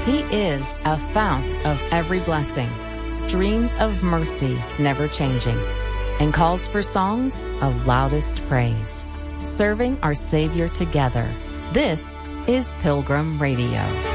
He is a fount of every blessing, streams of mercy never changing, and calls for songs of loudest praise. Serving our Savior together. This is Pilgrim Radio.